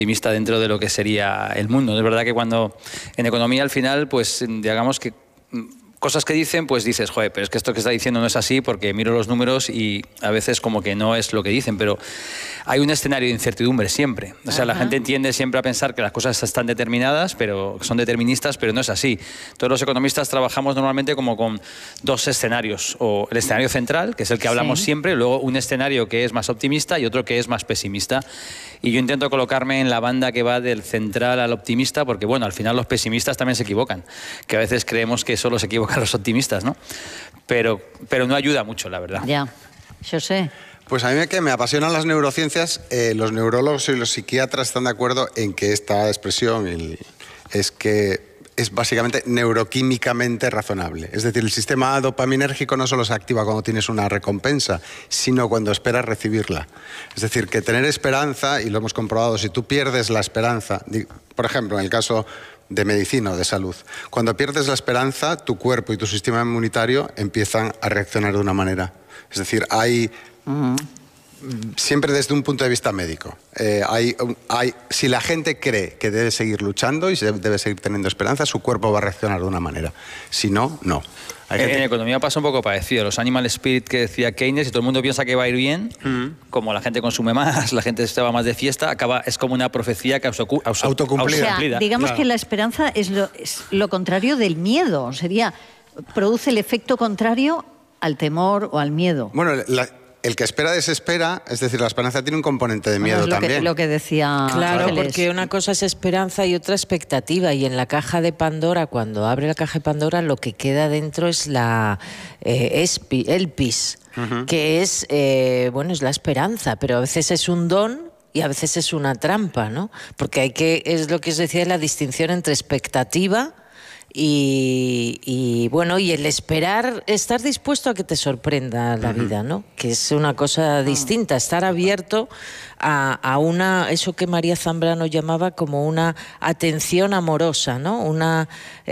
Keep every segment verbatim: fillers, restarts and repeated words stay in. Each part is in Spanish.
optimista dentro de lo que sería el mundo. Es verdad que cuando en economía al final, pues digamos que cosas que dicen, pues dices, joder, pero es que esto que está diciendo no es así porque miro los números y a veces como que no es lo que dicen, pero hay un escenario de incertidumbre siempre. O sea, Ajá. la gente tiende siempre a pensar que las cosas están determinadas, pero son deterministas, pero no es así. Todos los economistas trabajamos normalmente como con dos escenarios, o el escenario central, que es el que hablamos sí. siempre, luego un escenario que es más optimista y otro que es más pesimista. Y yo intento colocarme en la banda que va del central al optimista, porque bueno, al final los pesimistas también se equivocan, que a veces creemos que solo se equivocan los optimistas, ¿no? Pero, pero no ayuda mucho, la verdad. Ya, yo sé. Pues a mí que me apasionan las neurociencias, eh, los neurólogos y los psiquiatras están de acuerdo en que esta expresión el, es que es básicamente neuroquímicamente razonable. Es decir, el sistema dopaminérgico no solo se activa cuando tienes una recompensa, sino cuando esperas recibirla. Es decir, que tener esperanza, y lo hemos comprobado, si tú pierdes la esperanza, por ejemplo, en el caso de medicina o de salud, cuando pierdes la esperanza, tu cuerpo y tu sistema inmunitario empiezan a reaccionar de una manera. Es decir, hay... Uh-huh. Siempre desde un punto de vista médico. Eh, hay, hay, si la gente cree que debe seguir luchando y debe seguir teniendo esperanza, su cuerpo va a reaccionar de una manera. Si no, no. Hay en, gente... en economía pasa un poco parecido. Los animal spirit que decía Keynes, y todo el mundo piensa que va a ir bien, mm. como la gente consume más, la gente se va más de fiesta, acaba, es como una profecía que auto, auto, autocumplida. O sea, digamos claro. que la esperanza es lo, es lo contrario del miedo. Sería, produce el efecto contrario al temor o al miedo. Bueno, la... El que espera desespera, es decir, la esperanza tiene un componente de miedo bueno, es lo también. Que, lo que decía Claro, Ángeles. Porque una cosa es esperanza y otra expectativa. Y en la caja de Pandora, cuando abre la caja de Pandora, lo que queda dentro es la eh, espi, elpis, uh-huh. que es, eh, bueno, es la esperanza, pero a veces es un don y a veces es una trampa, ¿no? Porque hay que, es lo que os decía, la distinción entre expectativa Y, y bueno, y el esperar, estar dispuesto a que te sorprenda la uh-huh. vida, ¿no? Que es una cosa distinta, estar abierto a, a una, eso que María Zambrano llamaba como una atención amorosa, ¿no? Una,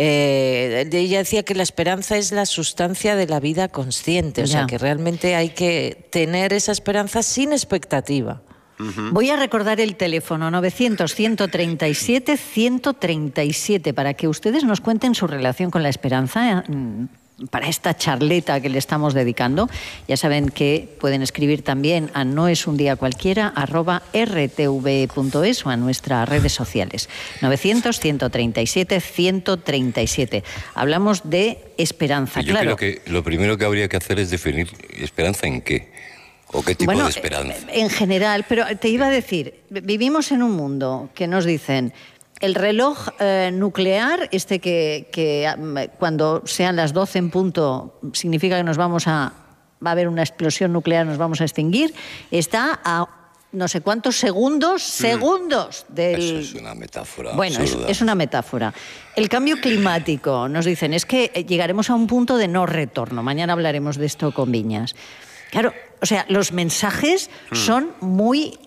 eh, ella decía que la esperanza es la sustancia de la vida consciente, o ya. sea que realmente hay que tener esa esperanza sin expectativa. Uh-huh. Voy a recordar el teléfono novecientos, ciento treinta y siete, ciento treinta y siete para que ustedes nos cuenten su relación con la esperanza para esta charleta que le estamos dedicando. Ya saben que pueden escribir también a noesundiacualquiera arroba r t v punto es o a nuestras redes sociales. novecientos, ciento treinta y siete, ciento treinta y siete. Hablamos de esperanza, Yo claro. creo que lo primero que habría que hacer es definir esperanza en qué. ¿O qué tipo bueno, de esperanza? En general, pero te iba a decir, vivimos en un mundo que nos dicen el reloj eh, nuclear, este que, que cuando sean las doce en punto significa que nos vamos a, va a haber una explosión nuclear, nos vamos a extinguir, está a no sé cuántos segundos, segundos del... Eso es una metáfora Bueno, es, absurda. es una metáfora. El cambio climático, nos dicen, es que llegaremos a un punto de no retorno. Mañana hablaremos de esto con Viñas. Claro, o sea, los mensajes mm. son muy...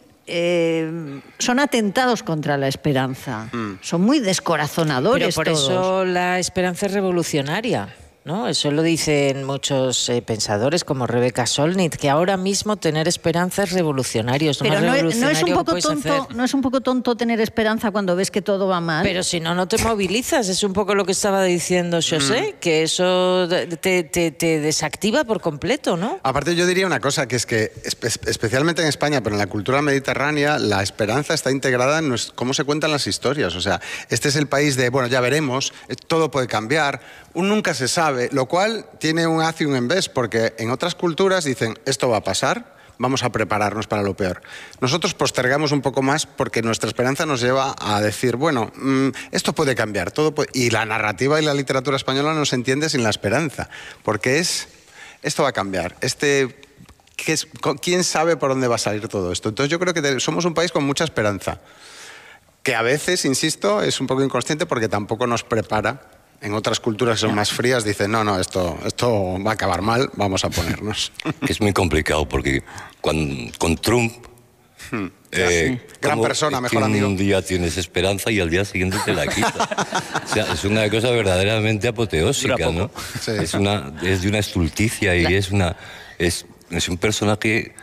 Eh, son atentados contra la esperanza. Mm. Son muy descorazonadores. Pero por todos. eso la esperanza es revolucionaria, ¿no? Eso lo dicen muchos eh, pensadores como Rebecca Solnit, que ahora mismo tener esperanza es revolucionario. Es Pero más no, revolucionario no es un poco que tonto, hacer. no es un poco tonto tener esperanza cuando ves que todo va mal. Pero si no, no te movilizas. Es un poco lo que estaba diciendo José, mm. que eso te, te, te desactiva por completo, ¿no? Aparte yo diría una cosa, que es que espe- especialmente en España, pero en la cultura mediterránea, la esperanza está integrada en nuestro, cómo se cuentan las historias. O sea, este es el país de, bueno, ya veremos, todo puede cambiar, un nunca se sabe, lo cual tiene un haz y un en vez, porque en otras culturas dicen, esto va a pasar, vamos a prepararnos para lo peor. Nosotros postergamos un poco más porque nuestra esperanza nos lleva a decir, bueno, mmm, esto puede cambiar, todo puede... y la narrativa y la literatura española no se entiende sin la esperanza, porque es, esto va a cambiar, este... ¿qué es, ¿quién sabe por dónde va a salir todo esto? Entonces yo creo que somos un país con mucha esperanza, que a veces, insisto, es un poco inconsciente porque tampoco nos prepara. En otras culturas que son más frías dicen, no, no, esto, esto va a acabar mal, vamos a ponernos. Es muy complicado porque cuando, con Trump... Hmm, eh, sí. Gran persona, mejor amigo. Un día tienes esperanza y al día siguiente te la quitas. O sea, es una cosa verdaderamente apoteósica, ¿no? Sí. Es, una, es de una estulticia y es, una, es, es un personaje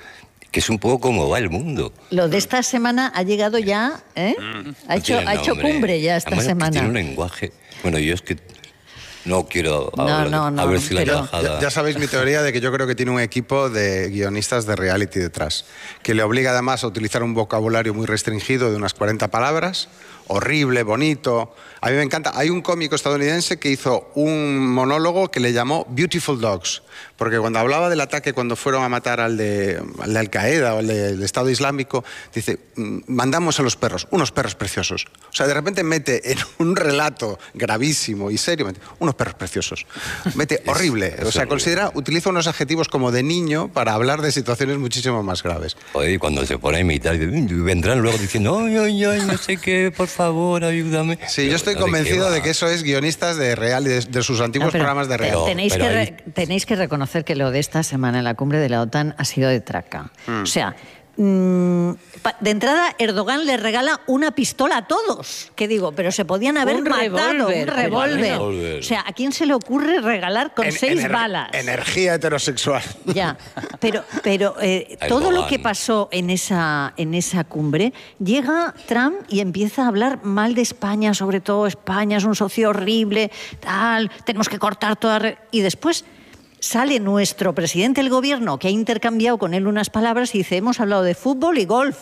que es un poco como va el mundo. Lo de esta semana ha llegado ya, ¿eh? Mm. Ha, hecho, tiene ha hecho cumbre ya esta Además, semana. Tiene un lenguaje. Bueno, yo es que no quiero no, hablar, no, no, a ver si pero... la bajada... Ya, ya sabéis mi teoría de que yo creo que tiene un equipo de guionistas de reality detrás, que le obliga además a utilizar un vocabulario muy restringido de unas cuarenta palabras, horrible, bonito. A mí me encanta. Hay un cómico estadounidense que hizo un monólogo que le llamó Beautiful Dogs, porque cuando hablaba del ataque cuando fueron a matar al de, al de Al-Qaeda o al del Estado Islámico, dice, mandamos a los perros, unos perros preciosos. O sea, de repente mete en un relato gravísimo y serio, mete, unos perros preciosos. Mete horrible. Es, es o sea, horrible. considera, utiliza unos adjetivos como de niño para hablar de situaciones muchísimo más graves. Joder, y cuando se pone a imitar, vendrán luego diciendo, ay, ay, ay, no sé qué, por favor, ayúdame. Sí, Pero, yo estoy ¿de convencido qué va? de que eso es guionistas de real y de, de sus antiguos No, pero programas de te- real. Tenéis, pero que re- ahí- tenéis que reconocer que lo de esta semana en la cumbre de la OTAN ha sido de traca. Mm. O sea, mm, pa- de entrada Erdogan le regala una pistola a todos. Que digo, pero se podían haber Un matado revólver, un pero revólver. revólver. O sea, ¿a quién se le ocurre regalar con En- seis ener- balas? Energía heterosexual. Ya, pero, pero eh, Ay, todo lo Bogán. que pasó en esa, en esa cumbre, llega Trump y empieza a hablar mal de España, sobre todo España es un socio horrible, tal, tenemos que cortar toda... re-". Y después sale nuestro presidente del gobierno, que ha intercambiado con él unas palabras, y dice, hemos hablado de fútbol y golf.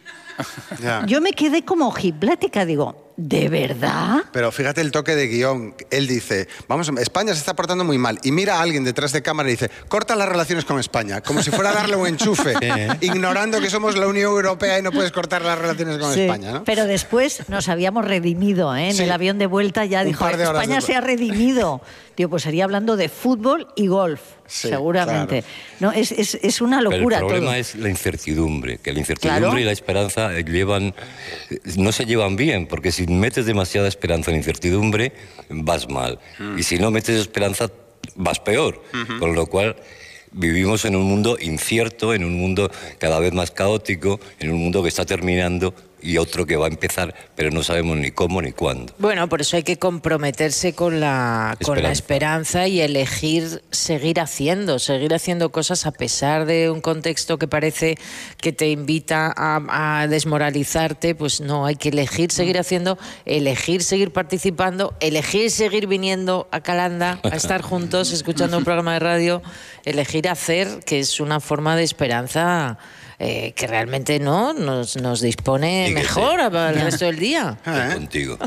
Ya. Yo me quedé como ojiplática, digo, ¿de verdad? Pero fíjate el toque de guión. Él dice, vamos, España se está portando muy mal. Y mira a alguien detrás de cámara y dice, corta las relaciones con España. Como si fuera a darle un enchufe. Ignorando que somos la Unión Europea y no puedes cortar las relaciones con Sí, España, ¿no? pero después nos habíamos redimido, ¿eh? En Sí. el avión de vuelta ya Un dijo, par de horas España de- se ha redimido. Tío, pues sería hablando de fútbol y golf, Sí, seguramente. No, es, es, es una Pero locura el problema todo. es la incertidumbre, que la incertidumbre Claro. y la esperanza llevan, no se llevan bien, porque si metes demasiada esperanza en incertidumbre, vas mal. Y si no metes esperanza, vas peor. Con lo cual vivimos en un mundo incierto, en un mundo cada vez más caótico, en un mundo que está terminando y otro que va a empezar, pero no sabemos ni cómo ni cuándo. Bueno, por eso hay que comprometerse con la, con la esperanza y elegir seguir haciendo, seguir haciendo cosas a pesar de un contexto que parece que te invita a, a desmoralizarte. Pues no, hay que elegir seguir haciendo, elegir seguir participando, elegir seguir viniendo a Calanda, a estar juntos, escuchando un programa de radio, elegir hacer, que es una forma de esperanza eh, que realmente no nos, nos dispone Y que mejor sí. al resto del día. Ah, Estoy ¿eh? contigo.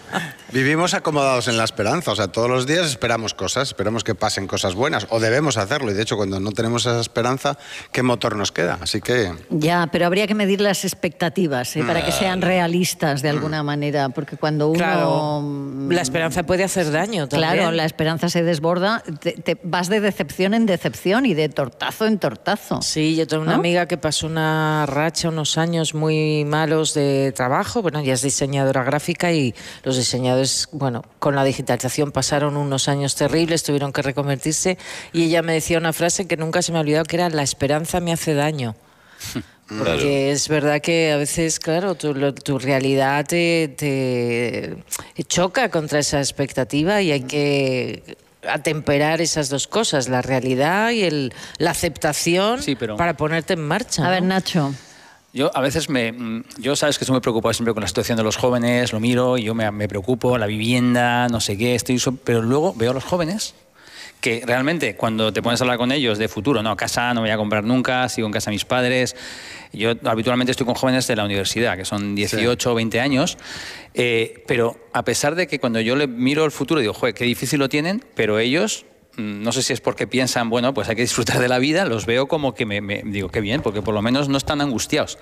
Vivimos acomodados en la esperanza, o sea, todos los días esperamos cosas, esperamos que pasen cosas buenas, o debemos hacerlo, y de hecho cuando no tenemos esa esperanza, ¿qué motor nos queda? Así que... Ya, pero habría que medir las expectativas, ¿eh? Para que sean realistas de alguna manera, porque cuando uno... Claro, la esperanza puede hacer daño también. Claro, la esperanza se desborda, te, te vas de decepción en decepción y de tortazo en tortazo. Sí, yo tengo una ¿No? amiga que pasó una racha, unos años muy malos de trabajo. Bueno, ella es diseñadora gráfica y los diseñadores, bueno, con la digitalización pasaron unos años terribles, tuvieron que reconvertirse. Y ella me decía una frase que nunca se me ha olvidado, que era: la esperanza me hace daño. Porque Claro. es verdad que a veces, claro, tu, lo- tu realidad te, te choca contra esa expectativa y hay que atemperar esas dos cosas, la realidad y el, la aceptación, Sí, pero- para ponerte en marcha. A ver, ¿no? Nacho. Yo a veces me... mm, Yo sabes que estoy muy preocupado siempre con la situación de los jóvenes, lo miro y yo me, me preocupo, la vivienda, no sé qué, estoy... so- Pero luego veo a los jóvenes que realmente cuando te pones a hablar con ellos de futuro, no, casa no voy a comprar nunca, sigo en casa de mis padres. Yo habitualmente estoy con jóvenes de la universidad, que son dieciocho o veinte años, eh, pero a pesar de que cuando yo le miro el futuro digo, joder, qué difícil lo tienen, pero ellos... mm, No sé si es porque piensan, bueno, pues hay que disfrutar de la vida, los veo como que me, me digo, qué bien, porque por lo menos no están angustiados.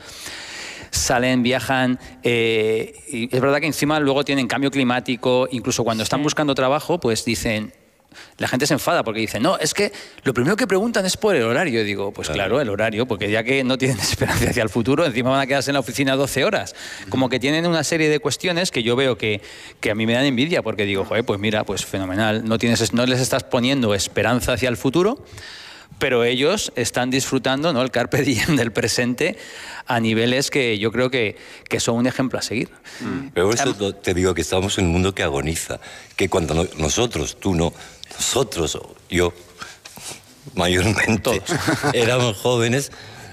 Salen, viajan, eh, y es verdad que encima luego tienen cambio climático, incluso cuando están buscando trabajo, pues dicen, la gente se enfada porque dice, no, es que lo primero que preguntan es por el horario. Yo digo, pues claro, Claro. el horario, porque ya que no tienen esperanza hacia el futuro, encima van a quedarse en la oficina doce horas. Como que tienen una serie de cuestiones que yo veo que, que a mí me dan envidia, porque digo, joder, pues mira, pues fenomenal, no, tienes, no les estás poniendo esperanza hacia el futuro, pero ellos están disfrutando, ¿no?, el carpe diem del presente a niveles que yo creo que, que son un ejemplo a seguir. Pero por eso te digo que estamos en un mundo que agoniza, que cuando no- nosotros, tú no, nosotros, yo, mayormente, éramos jóvenes,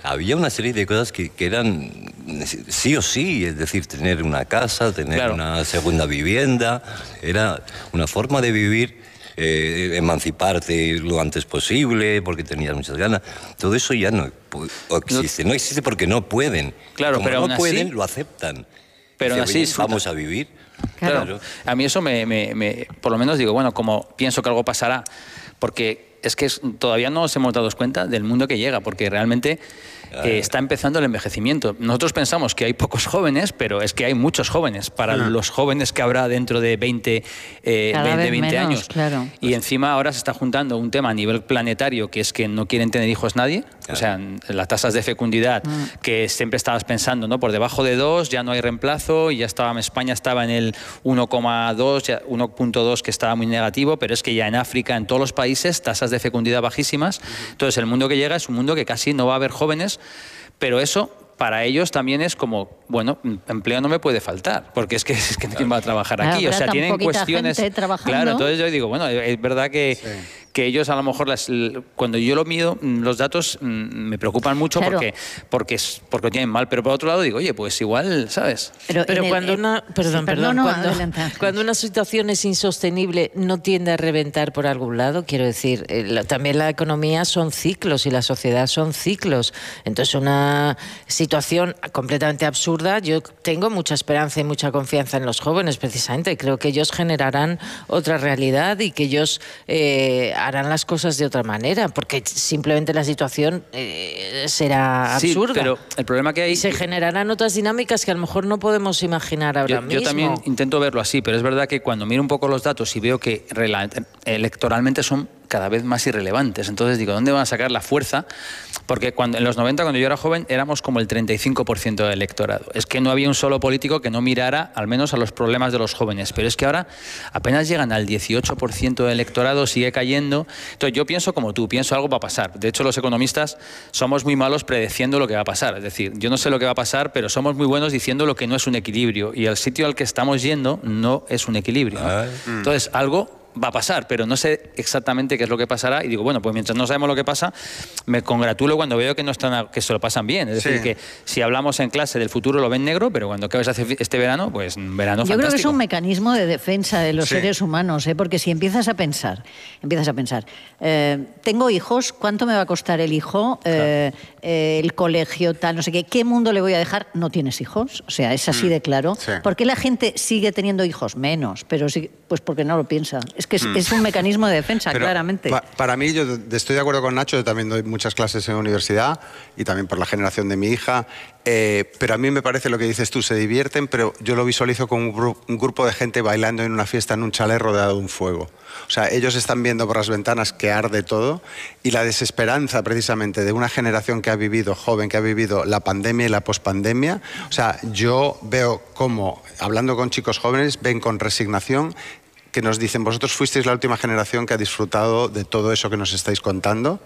había una serie de cosas que, que eran sí o sí, es decir, tener una casa, tener claro. una segunda vivienda, era una forma de vivir, eh, emanciparte lo antes posible, porque tenías muchas ganas. Todo eso ya no existe, no existe porque no pueden. Claro, Como pero no aún pueden, así, lo aceptan. Pero aún así vamos a vivir. Claro. claro. A mí eso me, me, me, por lo menos digo, bueno, como pienso que algo pasará, porque es que es, todavía no nos hemos dado cuenta del mundo que llega, porque realmente eh, está empezando el envejecimiento. Nosotros pensamos que hay pocos jóvenes, pero es que hay muchos jóvenes. Para ah. los jóvenes que habrá dentro de veinte, eh, veinte, veinte menos, años. Claro. Y encima ahora se está juntando un tema a nivel planetario, que es que no quieren tener hijos nadie. Claro. O sea, las tasas de fecundidad, ah. que siempre estabas pensando, ¿no? Por debajo de dos ya no hay reemplazo, y ya estaba, España estaba en el uno coma dos, uno punto dos, que estaba muy negativo, pero es que ya en África, en todos los países, tasas de fecundidad bajísimas. Entonces el mundo que llega es un mundo que casi no va a haber jóvenes, pero eso para ellos también es como, bueno, empleo no me puede faltar, porque es que, es que ¿quién va a trabajar aquí? Ahora, o sea, tienen cuestiones... Claro, entonces yo digo, bueno, es verdad que... Sí. que ellos a lo mejor, las, cuando yo lo mido, los datos me preocupan mucho claro. porque, porque, porque lo tienen mal, pero por otro lado digo, oye, pues igual, ¿sabes? Pero, pero cuando el, una, perdón, sí, perdón, no, cuando, cuando una situación es insostenible, no tiende a reventar por algún lado, quiero decir, eh, también la economía son ciclos y la sociedad son ciclos, entonces una situación completamente absurda, yo tengo mucha esperanza y mucha confianza en los jóvenes, precisamente, creo que ellos generarán otra realidad y que ellos eh, harán las cosas de otra manera, porque simplemente la situación eh, será absurda. Sí, pero el problema que hay... Y se generarán otras dinámicas que a lo mejor no podemos imaginar ahora yo, mismo. Yo también intento verlo así, pero es verdad que cuando miro un poco los datos y veo que electoralmente son cada vez más irrelevantes, entonces digo, ¿dónde van a sacar la fuerza? Porque cuando, en los noventa, cuando yo era joven, éramos como el treinta y cinco por ciento del electorado. Es que no había un solo político que no mirara al menos a los problemas de los jóvenes, pero es que ahora apenas llegan al dieciocho por ciento del electorado, sigue cayendo. Entonces yo pienso como tú, pienso algo va a pasar. De hecho, los economistas somos muy malos predeciendo lo que va a pasar. Es decir, yo no sé lo que va a pasar, pero somos muy buenos diciendo lo que no es un equilibrio. Y el sitio al que estamos yendo no es un equilibrio, ¿no? Entonces, algo va a pasar, pero no sé exactamente qué es lo que pasará, y digo, bueno, pues mientras no sabemos lo que pasa, me congratulo cuando veo que no están, que se lo pasan bien. Es decir, sí. que si hablamos en clase del futuro lo ven negro, pero cuando acabes este verano, pues verano Yo fantástico. creo que es un mecanismo de defensa de los sí. seres humanos, ¿eh? Porque si empiezas a pensar, empiezas a pensar, eh, tengo hijos, ¿cuánto me va a costar el hijo? Eh, claro. eh, el colegio, tal, no sé qué, ¿qué mundo le voy a dejar? No tienes hijos, o sea, es así mm. de claro. Sí. ¿Por qué la gente sigue teniendo hijos? Menos, pero sí, pues porque no lo piensa. Es que es, mm. es un mecanismo de defensa, pero claramente. Pa para mí, yo estoy de acuerdo con Nacho, yo también doy muchas clases en la universidad y también por la generación de mi hija, eh, pero a mí me parece lo que dices tú, se divierten, pero yo lo visualizo como un, gru un grupo de gente bailando en una fiesta en un chalet rodeado de un fuego. O sea, ellos están viendo por las ventanas que arde todo, y la desesperanza precisamente de una generación que ha vivido, joven, que ha vivido la pandemia y la pospandemia. O sea, yo veo cómo, hablando con chicos jóvenes, ven con resignación que nos dicen, vosotros fuisteis la última generación que ha disfrutado de todo eso que nos estáis contando,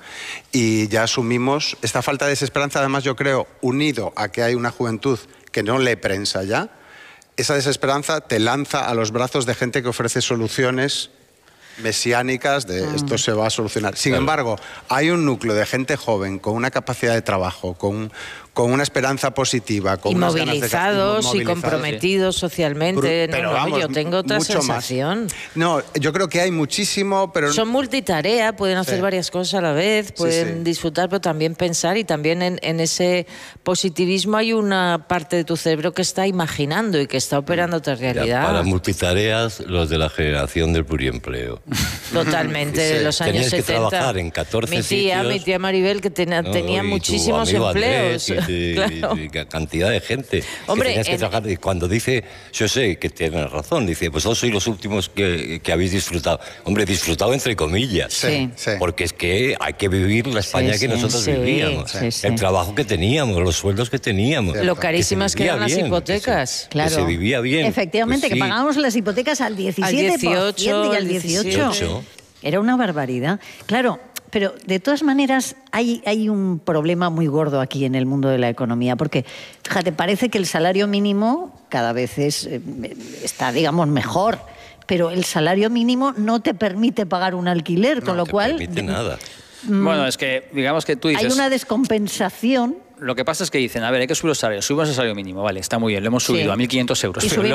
y ya asumimos esta falta de desesperanza, además yo creo, unido a que hay una juventud que no lee prensa ya, esa desesperanza te lanza a los brazos de gente que ofrece soluciones mesiánicas de mm. esto se va a solucionar. Sin claro. embargo, hay un núcleo de gente joven con una capacidad de trabajo, con, con una esperanza positiva, con y unas movilizados, ganas de y comprometidos sí. socialmente. Pero no, no, vamos, yo tengo otra sensación. Más. No, yo creo que hay muchísimo, pero son multitarea, pueden hacer sí. varias cosas a la vez, pueden sí, sí. disfrutar, pero también pensar, y también en, en ese positivismo hay una parte de tu cerebro que está imaginando y que está operando otra realidad. Ya, para multitareas, los de la generación del pluriempleo. Totalmente, de sí. los años Tenías setenta. que trabajar en catorce mi tía, sitios. Mi tía Maribel, que ten, no, tenía muchísimos empleos. Andrés, y, claro. y, y cantidad de gente. Hombre, que que en... trabajar. Y cuando dice, yo sé que tiene razón, dice, pues vosotros sois los últimos que, que habéis disfrutado. Hombre, disfrutado entre comillas. Sí. Sí. Porque es que hay que vivir la España sí, que sí, nosotros sí, vivíamos. Sí, sí. El trabajo que teníamos, los sueldos que teníamos. Lo carísimas que, que eran bien, las hipotecas. Que se, claro. que se vivía bien. Efectivamente, pues que sí. pagábamos las hipotecas al diecisiete por ciento al dieciocho, y al dieciocho. Era una barbaridad. Claro, pero de todas maneras hay, hay un problema muy gordo aquí en el mundo de la economía, porque, fíjate, parece que el salario mínimo cada vez es, eh, está, digamos, mejor, pero el salario mínimo no te permite pagar un alquiler, no con lo te cual... permite nada. Bueno, es que, digamos que tú dices... Hay una descompensación lo que pasa es que dicen, a ver, hay que subir los salarios, subimos el salario mínimo, vale, está muy bien, lo hemos subido Sí. a mil quinientos euros. Y pero subimos